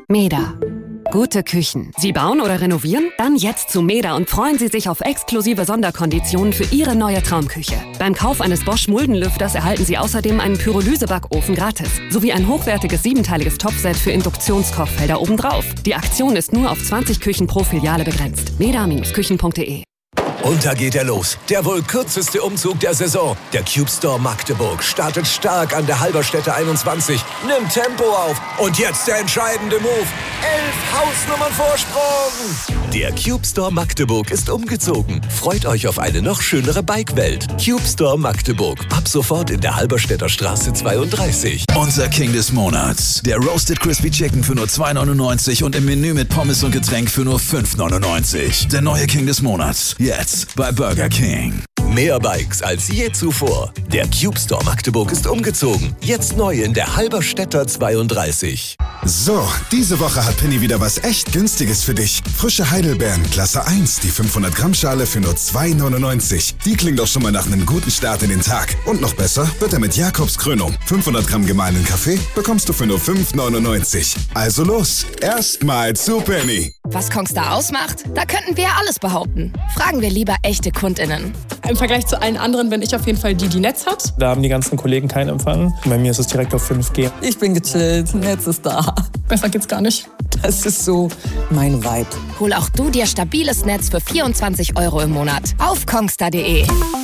Meda. Gute Küchen. Sie bauen oder renovieren? Dann jetzt zu Meda und freuen Sie sich auf exklusive Sonderkonditionen für Ihre neue Traumküche. Beim Kauf eines Bosch Muldenlüfters erhalten Sie außerdem einen Pyrolysebackofen gratis, sowie ein hochwertiges 7-teiliges Topfset für Induktionskochfelder obendrauf. Die Aktion ist nur auf 20 Küchen pro Filiale begrenzt. meda-küchen.de. Und da geht er los. Der wohl kürzeste Umzug der Saison. Der Cube Store Magdeburg startet stark an der Halberstädter 21, nimmt Tempo auf. Und jetzt der entscheidende Move. 11 Hausnummern Vorsprung. Der Cube Store Magdeburg ist umgezogen. Freut euch auf eine noch schönere Bike-Welt. Cube Store Magdeburg. Ab sofort in der Halberstädter Straße 32. Unser King des Monats. Der Roasted Crispy Chicken für nur 2,99 und im Menü mit Pommes und Getränk für nur 5,99. Der neue King des Monats. Jetzt bei Burger King. Mehr Bikes als je zuvor. Der Cube Store Magdeburg ist umgezogen. Jetzt neu in der Halberstädter 32. So, diese Woche hat Penny wieder was echt Günstiges für dich. Frische Heidelbeeren, Klasse 1, die 500 Gramm Schale für nur 2,99. Die klingt doch schon mal nach einem guten Start in den Tag. Und noch besser wird er mit Jakobskrönung. 500 Gramm gemahlenen Kaffee bekommst du für nur 5,99. Also los, erstmal zu Penny. Was Kongstar ausmacht? Da könnten wir ja alles behaupten. Fragen wir lieber echte KundInnen. Im Vergleich zu allen anderen bin ich auf jeden Fall die Netz hat. Da haben die ganzen Kollegen keinen Empfang. Bei mir ist es direkt auf 5G. Ich bin gechillt, Netz ist da. Besser geht's gar nicht. Das ist so mein Vibe. Hol auch du dir stabiles Netz für 24 € im Monat auf kongstar.de.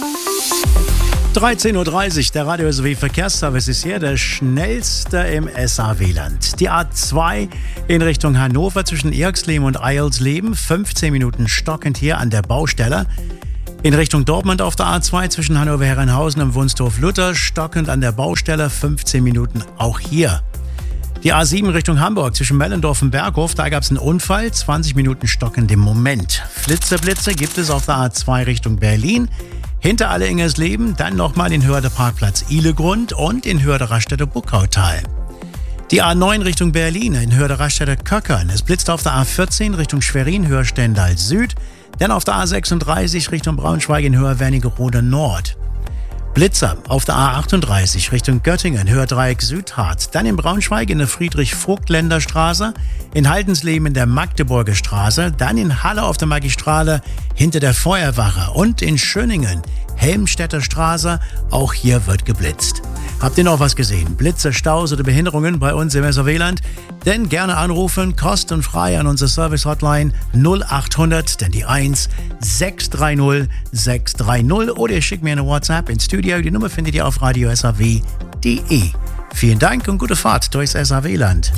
13.30 Uhr, der Radio SAW Verkehrsservice ist hier, der schnellste im SAW-Land. Die A2 in Richtung Hannover zwischen Erxleben und Eilsleben, 15 Minuten stockend hier an der Baustelle. In Richtung Dortmund auf der A2 zwischen Hannover-Herrenhausen und Wunstorf-Luther, stockend an der Baustelle, 15 Minuten auch hier. Die A7 Richtung Hamburg zwischen Mellendorf und Berghof, da gab es einen Unfall, 20 Minuten stockend im Moment. Blitze gibt es auf der A2 Richtung Berlin. Hinter Alle-Ingersleben, dann nochmal in Hörder Parkplatz Ihlegrund und in Hörder Raststätter Buckautal. Die A9 Richtung Berlin in Hörder Raststätter Köckern. Es blitzt auf der A14 Richtung Schwerin, Höher Stendal Süd. Dann auf der A36 Richtung Braunschweig in Höher Wernigerode Nord. Blitzer auf der A38 Richtung Göttingen, Höherdreieck Südharz, dann in Braunschweig in der Friedrich-Vogt-Länder-Straße, in Haldensleben in der Magdeburger Straße, dann in Halle auf der Magistrale hinter der Feuerwache und in Schöningen, Helmstädter Straße, auch hier wird geblitzt. Habt ihr noch was gesehen? Blitze, Staus oder Behinderungen bei uns im SAW-Land? Denn gerne anrufen, kostenfrei an unsere Service-Hotline 0800, denn die 1 630 630 oder ihr schickt mir eine WhatsApp ins Studio. Die Nummer findet ihr auf radiosaw.de. Vielen Dank und gute Fahrt durchs SAW-Land.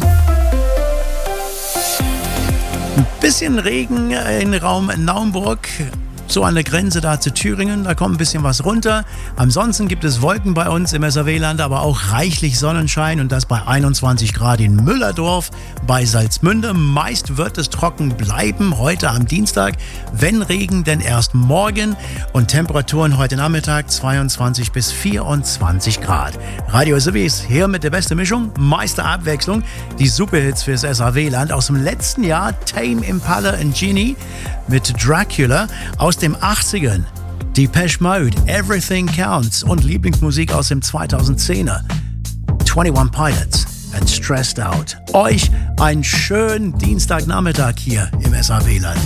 Ein bisschen Regen in Raum Naumburg. So an der Grenze da zu Thüringen, da kommt ein bisschen was runter. Ansonsten gibt es Wolken bei uns im SAW-Land, aber auch reichlich Sonnenschein und das bei 21 Grad in Müllerdorf, bei Salzmünde. Meist wird es trocken bleiben, heute am Dienstag, wenn Regen, denn erst morgen. Und Temperaturen heute Nachmittag 22 bis 24 Grad. Radio SAW ist hier mit der besten Mischung, meiste Abwechslung. Die Superhits fürs SAW-Land aus dem letzten Jahr, Tame Impala and Genie mit Dracula. Aus den 80ern, Depeche Mode, Everything Counts und Lieblingsmusik aus dem 2010er, 21 Pilots and Stressed Out. Euch einen schönen Dienstagnachmittag hier im SAW-Land.